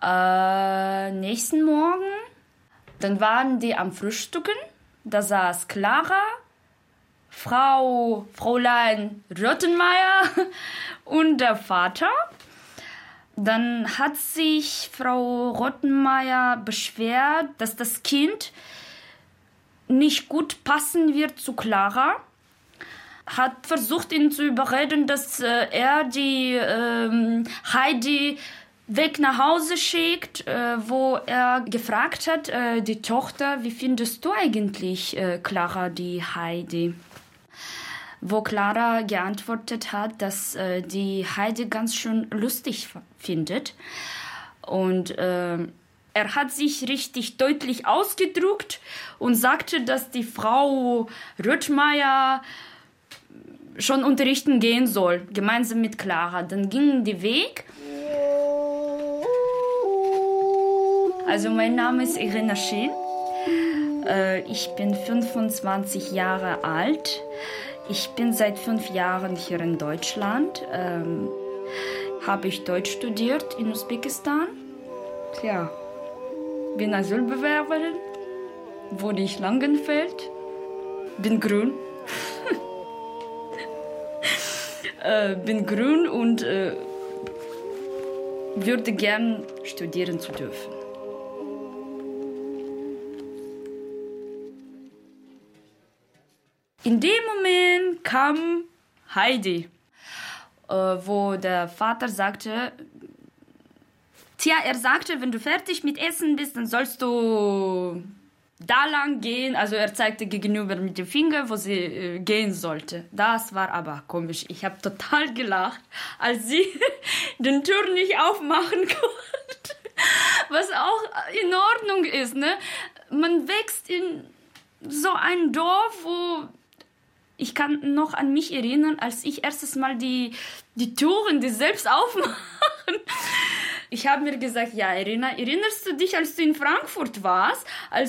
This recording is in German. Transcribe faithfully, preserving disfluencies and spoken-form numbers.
Äh, nächsten Morgen, dann waren die am Frühstücken. Da saß Clara, Frau, Fräulein Rottenmeier und der Vater. Dann hat sich Frau Rottenmeier beschwert, dass das Kind nicht gut passen wird zu Clara. Hat versucht, ihn zu überreden, dass äh, er die äh, Heidi weg nach Hause schickt, äh, wo er gefragt hat, äh, die Tochter, wie findest du eigentlich, äh, Clara, die Heidi? Wo Clara geantwortet hat, dass äh, die Heidi ganz schön lustig f- findet. Und äh, er hat sich richtig deutlich ausgedrückt und sagte, dass die Frau Röttmeier schon unterrichten gehen soll, gemeinsam mit Clara. Dann gingen die Weg. Also mein Name ist Irina Scheen. Äh, ich bin fünfundzwanzig Jahre alt. Ich bin seit fünf Jahren hier in Deutschland. Ähm, habe ich Deutsch studiert in Usbekistan. Tja, bin Asylbewerberin. Wohne ich Langenfeld. Bin grün. äh, bin grün und äh, würde gern studieren zu dürfen. In dem Moment kam Heidi, äh, wo der Vater sagte, tja, er sagte, wenn du fertig mit Essen bist, dann sollst du da lang gehen. Also er zeigte gegenüber mit dem Finger, wo sie äh, gehen sollte. Das war aber komisch. Ich habe total gelacht, als sie den Tür nicht aufmachen konnte. Was auch in Ordnung ist, ne? Man wächst in so ein Dorf, wo... Ich kann noch an mich erinnern, als ich erstes Mal die, die Türen, die selbst aufmachen. Ich habe mir gesagt, ja, Irina, erinnerst du dich, als du in Frankfurt warst, als